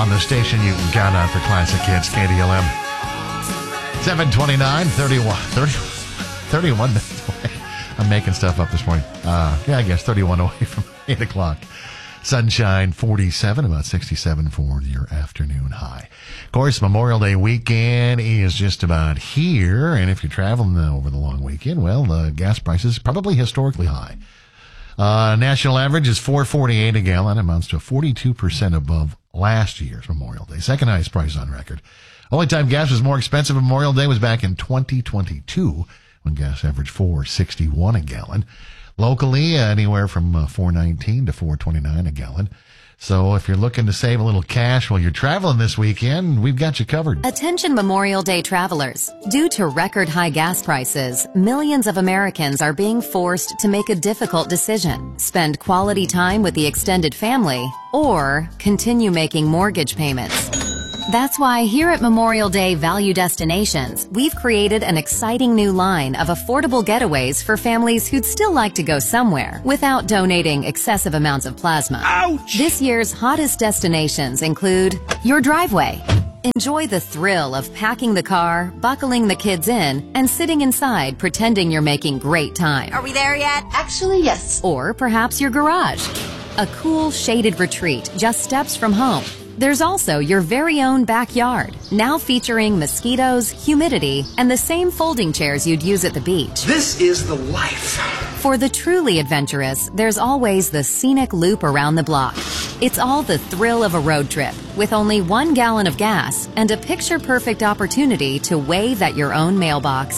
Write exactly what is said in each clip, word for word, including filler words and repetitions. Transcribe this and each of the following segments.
On the station, you can count out the classic hits, K D L M. seven twenty-nine, thirty-one, thirty, thirty-one minutes away. I'm making stuff up this morning. Uh, yeah, I guess thirty-one away from eight o'clock. Sunshine, forty-seven, about sixty-seven for your afternoon high. Of course, Memorial Day weekend is just about here, and if you're traveling over the long weekend, well, the gas prices probably historically high. Uh, national average is four forty-eight a gallon, amounts to forty-two percent above last year's Memorial Day, second highest price on record. Only time gas was more expensive on Memorial Day was back in twenty twenty-two, when gas averaged four sixty-one a gallon. Locally, uh, anywhere from uh, four nineteen to four twenty-nine a gallon. So if you're looking to save a little cash while you're traveling this weekend, we've got you covered. Attention Memorial Day travelers. Due to record high gas prices, millions of Americans are being forced to make a difficult decision. Spend quality time with the extended family or continue making mortgage payments. That's why here at Memorial Day Value Destinations, we've created an exciting new line of affordable getaways for families who'd still like to go somewhere without donating excessive amounts of plasma. Ouch! This year's hottest destinations include your driveway. Enjoy the thrill of packing the car, buckling the kids in, and sitting inside pretending you're making great time. Are we there yet? Actually, yes. Or perhaps your garage. A cool, shaded retreat just steps from home. There's also your very own backyard, now featuring mosquitoes, humidity, and the same folding chairs you'd use at the beach. This is the life. For the truly adventurous, there's always the scenic loop around the block. It's all the thrill of a road trip, with only one gallon of gas and a picture-perfect opportunity to wave at your own mailbox.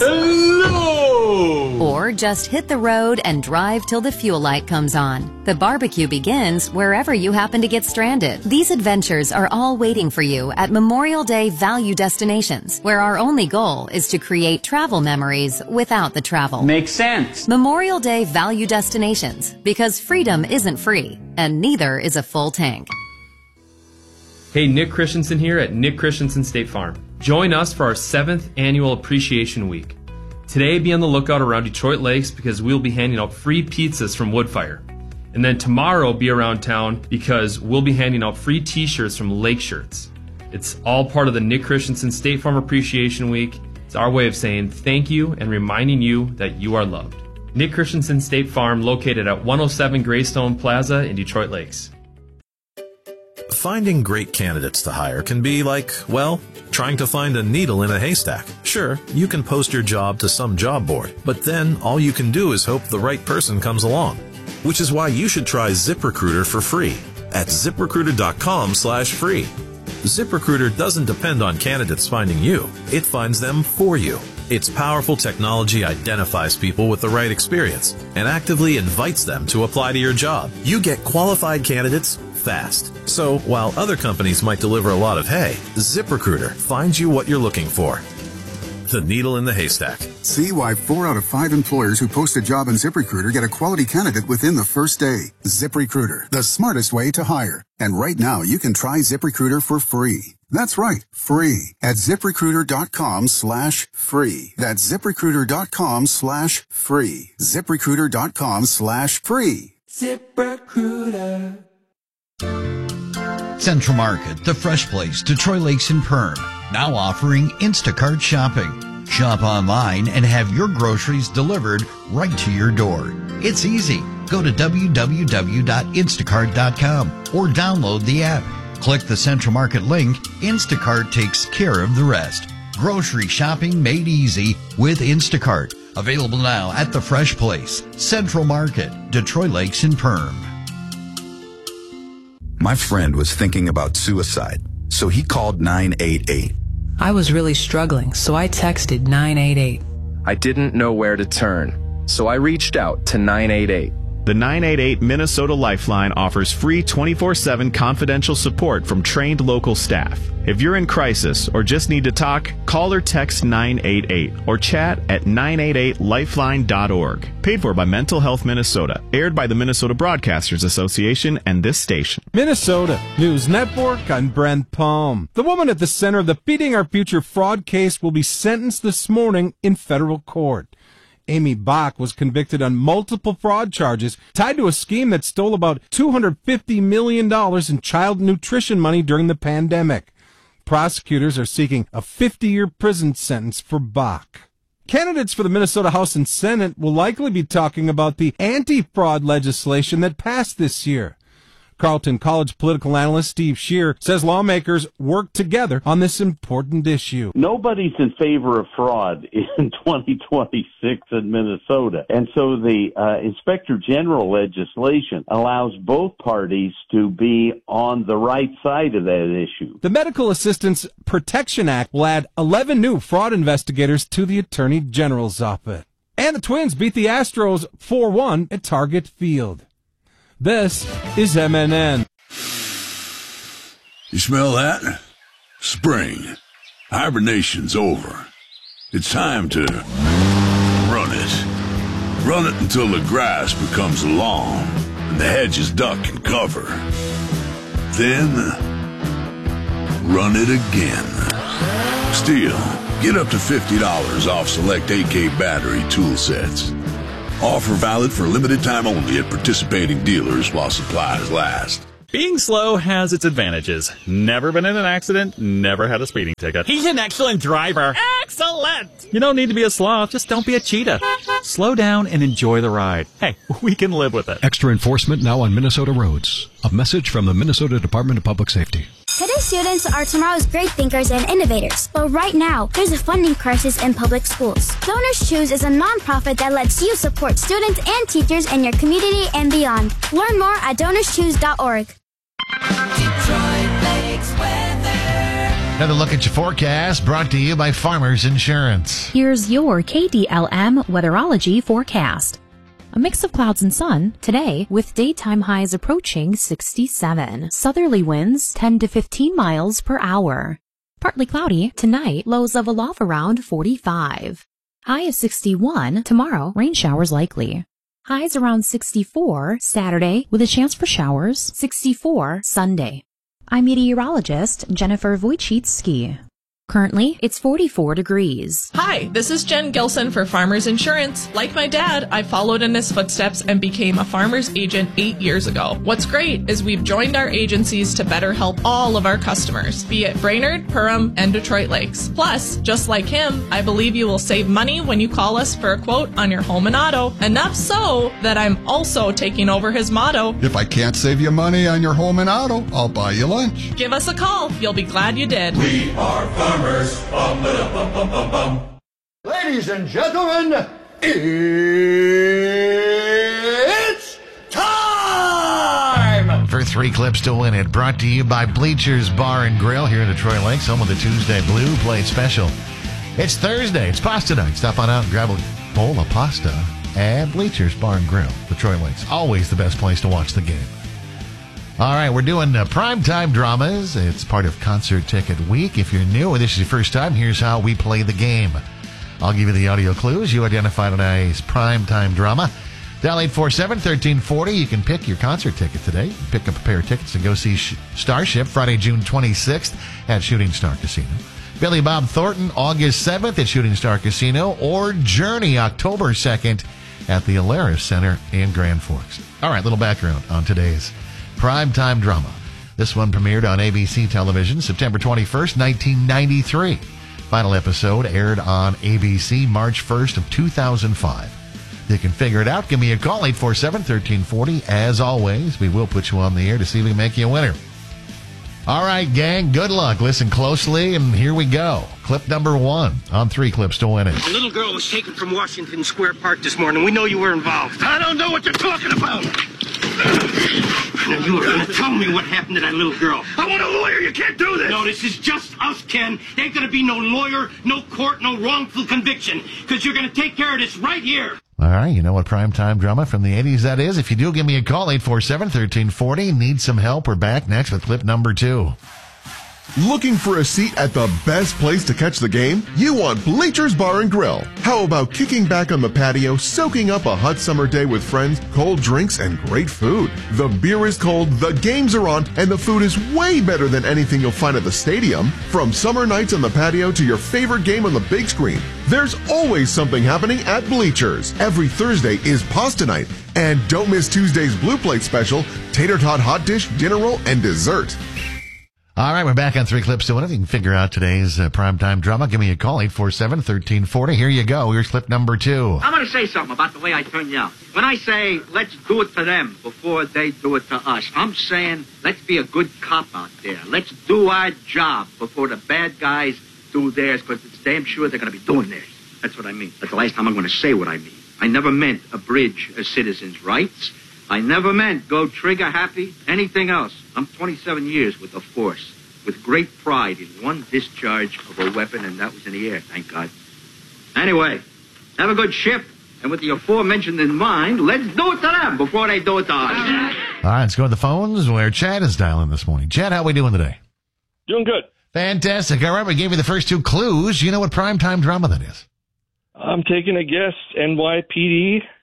Hello! Or just hit the road and drive till the fuel light comes on. The barbecue begins wherever you happen to get stranded. These adventures are all waiting for you at Memorial Day Value Destinations, where our only goal is to create travel memories without the travel. Makes sense. Memorial Day Value Destinations, because freedom isn't free, and neither is a full tank. Hey, Nick Christensen here at Nick Christensen State Farm. Join us for our seventh annual Appreciation Week. Today, be on the lookout around Detroit Lakes because we'll be handing out free pizzas from Woodfire. And then tomorrow, be around town because we'll be handing out free t-shirts from Lake Shirts. It's all part of the Nick Christensen State Farm Appreciation Week. It's our way of saying thank you and reminding you that you are loved. Nick Christensen State Farm, located at one oh seven Greystone Plaza in Detroit Lakes. Finding great candidates to hire can be like, well, trying to find a needle in a haystack. Sure, you can post your job to some job board, but then all you can do is hope the right person comes along. Which is why you should try ZipRecruiter for free at ZipRecruiter.com slash free. ZipRecruiter doesn't depend on candidates finding you. It finds them for you. Its powerful technology identifies people with the right experience and actively invites them to apply to your job. You get qualified candidates fast. So while other companies might deliver a lot of hay, ZipRecruiter finds you what you're looking for. The needle in the haystack. See why four out of five employers who post a job on ZipRecruiter get a quality candidate within the first day. ZipRecruiter, the smartest way to hire. And right now, you can try ZipRecruiter for free. That's right, free at ZipRecruiter.com slash free. That's ZipRecruiter.com slash free. ZipRecruiter.com slash free. ZipRecruiter. Central Market, the fresh place, Detroit Lakes and Perm, now offering Instacart shopping. Shop online and have your groceries delivered right to your door. It's easy. Go to w w w dot instacart dot com or download the app. Click the Central Market link. Instacart takes care of the rest. Grocery shopping made easy with Instacart. Available now at the Fresh Place, Central Market, Detroit Lakes and Perm. My friend was thinking about suicide, so he called nine eight eight. I was really struggling, so I texted nine eight eight. I didn't know where to turn, so I reached out to nine eight eight. The nine eight eight Minnesota Lifeline offers free twenty-four seven confidential support from trained local staff. If you're in crisis or just need to talk, call or text nine eight eight or chat at nine eight eight lifeline dot org. Paid for by Mental Health Minnesota. Aired by the Minnesota Broadcasters Association and this station. Minnesota News Network, I'm Brent Palm. The woman at the center of the Feeding Our Future fraud case will be sentenced this morning in federal court. Amy Bach was convicted on multiple fraud charges tied to a scheme that stole about two hundred fifty million dollars in child nutrition money during the pandemic. Prosecutors are seeking a fifty-year prison sentence for Bach. Candidates for the Minnesota House and Senate will likely be talking about the anti-fraud legislation that passed this year. Carleton College political analyst Steve Scheer says lawmakers work together on this important issue. Nobody's in favor of fraud in twenty twenty-six in Minnesota. And so the uh, Inspector General legislation allows both parties to be on the right side of that issue. The Medical Assistance Protection Act will add eleven new fraud investigators to the Attorney General's office. And the Twins beat the Astros four one at Target Field. This is M N N. You smell that? Spring. Hibernation's over. It's time to run it. Run it until the grass becomes long and the hedges duck and cover. Then, run it again. Still, get up to fifty dollars off select A K battery tool sets. Offer valid for limited time only at participating dealers while supplies last. Being slow has its advantages. Never been in an accident, never had a speeding ticket. He's an excellent driver. Excellent! You don't need to be a sloth, just don't be a cheetah. Slow down and enjoy the ride. Hey, we can live with it. Extra enforcement now on Minnesota roads. A message from the Minnesota Department of Public Safety. Today's students are tomorrow's great thinkers and innovators. But right now, there's a funding crisis in public schools. Donors Choose is a nonprofit that lets you support students and teachers in your community and beyond. Learn more at donors choose dot org. Another look at your forecast brought to you by Farmers Insurance. Here's your K D L M Weatherology forecast. A mix of clouds and sun today with daytime highs approaching sixty-seven. Southerly winds ten to fifteen miles per hour. Partly cloudy tonight, lows level off around forty-five. High of sixty-one tomorrow, rain showers likely. Highs around sixty-four Saturday with a chance for showers, sixty-four Sunday. I'm meteorologist Jennifer Wojcicki. Currently, it's forty-four degrees. Hi, this is Jen Gilson for Farmers Insurance. Like my dad, I followed in his footsteps and became a farmer's agent eight years ago. What's great is we've joined our agencies to better help all of our customers, be it Brainerd, Perham, and Detroit Lakes. Plus, just like him, I believe you will save money when you call us for a quote on your home and auto. Enough so that I'm also taking over his motto. If I can't save you money on your home and auto, I'll buy you lunch. Give us a call. You'll be glad you did. We are farmers. Bum, bum, bum, bum, bum. Ladies and gentlemen, it's time! For three clips to win it, brought to you by Bleachers Bar and Grill here in Detroit Lakes, home of the Tuesday Blue Plate Special. It's Thursday, it's pasta night. Stop on out and grab a bowl of pasta at Bleachers Bar and Grill, Detroit Lakes. Always the best place to watch the game. All right, we're doing uh, primetime dramas. It's part of Concert Ticket Week. If you're new or this is your first time, here's how we play the game. I'll give you the audio clues. You identify today's primetime drama. Dial eight four seven, one three four zero. You can pick your concert ticket today. Pick up a pair of tickets to go see Sh- Starship Friday, June twenty-sixth at Shooting Star Casino. Billy Bob Thornton, August seventh at Shooting Star Casino. Or Journey, October second at the Alaris Center in Grand Forks. All right, little background on today's primetime drama. This one premiered on A B C television September twenty-first, nineteen ninety-three. Final episode aired on A B C March first of two thousand five. You can figure it out. Give me a call, eight four seven, one three four zero. As always, we will put you on the air to see if we can make you a winner. All right, gang, good luck. Listen closely, and here we go. Clip number one on three clips to win it. A little girl was taken from Washington Square Park this morning. We know you were involved. I don't know what you're talking about. Now, you are going to tell me what happened to that little girl. I want a lawyer. You can't do this. No, this is just us, Ken. There ain't going to be no lawyer, no court, no wrongful conviction, because you're going to take care of this right here. All right, you know what primetime drama from the eighties that is? If you do, give me a call, eight four seven, one three four zero. Need some help? We're back next with clip number two. Looking for a seat at the best place to catch the game? You want Bleachers Bar and Grill. How about kicking back on the patio, soaking up a hot summer day with friends, cold drinks, and great food? The beer is cold, the games are on, and the food is way better than anything you'll find at the stadium. From summer nights on the patio to your favorite game on the big screen, there's always something happening at Bleachers. Every Thursday is pasta night, and don't miss Tuesday's Blue Plate special, tater tot hot dish, dinner roll, and dessert. All right, we're back on Three Clips to Win It. You can figure out today's uh, primetime drama. Give me a call, eight four seven, one three four zero. Here you go. Here's clip number two. I'm going to say something about the way I turn you out. When I say, let's do it to them before they do it to us, I'm saying, let's be a good cop out there. Let's do our job before the bad guys do theirs, because it's damn sure they're going to be doing theirs. That's what I mean. That's the last time I'm going to say what I mean. I never meant abridge a citizen's rights. I never meant go trigger happy, anything else. I'm twenty-seven years with the force, with great pride in one discharge of a weapon, and that was in the air, thank God. Anyway, have a good shift, and with the aforementioned in mind, let's do it to them before they do it to us. All right, let's go to the phones where Chad is dialing this morning. Chad, how we doing today? Doing good. Fantastic. All right, we gave you the first two clues. You know what primetime drama that is? I'm taking a guess, N Y P D.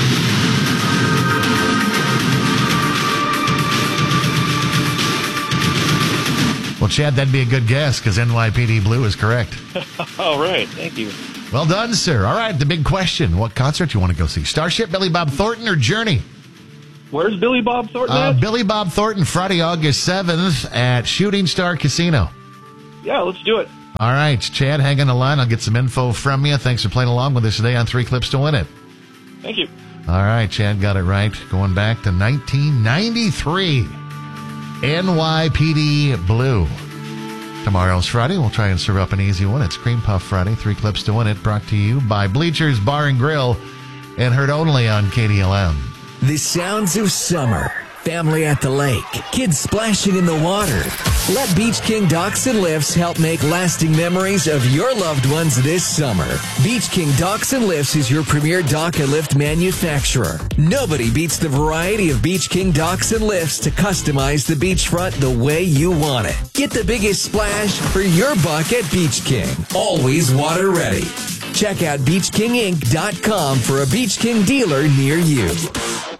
Well, Chad, that'd be a good guess because N Y P D Blue is correct. All right. Thank you. Well done, sir. All right, the big question. What concert you want to go see? Starship, Billy Bob Thornton, or Journey? Where's Billy Bob Thornton uh, at? Billy Bob Thornton, Friday, August seventh at Shooting Star Casino. Yeah, let's do it. All right, Chad, hang on the line. I'll get some info from you. Thanks for playing along with us today on Three Clips to Win It. Thank you. All right, Chad got it right. Going back to nineteen ninety-three. N Y P D Blue. Tomorrow's Friday. We'll try and serve up an easy one. It's Cream Puff Friday. Three Clips to Win It. Brought to you by Bleachers Bar and Grill and heard only on K D L M. The sounds of summer. Family at the lake. Kids splashing in the water. Let Beach King Docks and Lifts help make lasting memories of your loved ones this summer. Beach King Docks and Lifts is your premier dock and lift manufacturer. Nobody beats the variety of Beach King Docks and Lifts to customize the beachfront the way you want it. Get the biggest splash for your buck at Beach King. Always water ready. Check out beach king inc dot com for a Beach King dealer near you.